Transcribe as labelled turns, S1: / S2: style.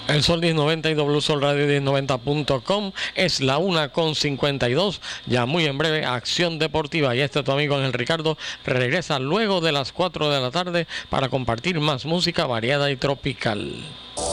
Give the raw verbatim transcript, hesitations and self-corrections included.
S1: El Sol diez noventa y W Sol Radio diez noventa punto com. Es la una con cincuenta y dos. Ya muy en breve, Acción Deportiva. Y este tu amigo Ángel Ricardo regresa luego de las cuatro de la tarde para compartir más música variada y tropical.